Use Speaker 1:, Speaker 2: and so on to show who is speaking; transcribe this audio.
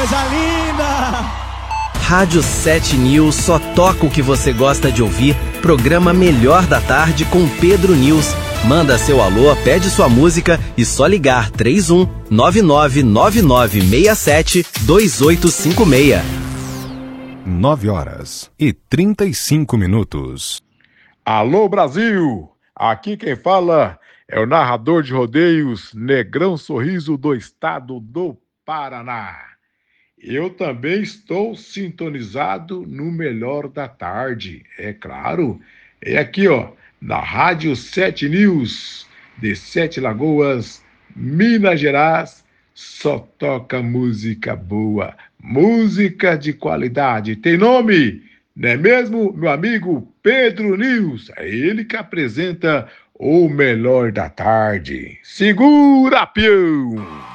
Speaker 1: coisa linda!
Speaker 2: Rádio 7 News só toca o que você gosta de ouvir. Programa Melhor da Tarde com Pedro News. Manda seu alô, pede sua música e só ligar 31 999967 2856.
Speaker 3: 9h35.
Speaker 4: Alô, Brasil! Aqui quem fala é o narrador de rodeios Negrão Sorriso do estado do Paraná. Eu também estou sintonizado no Melhor da Tarde, é claro. É aqui, ó, na Rádio 7 News, de Sete Lagoas, Minas Gerais, só toca música boa, música de qualidade. Tem nome, não é mesmo, meu amigo Pedro News? É ele que apresenta o Melhor da Tarde. Segura, peão!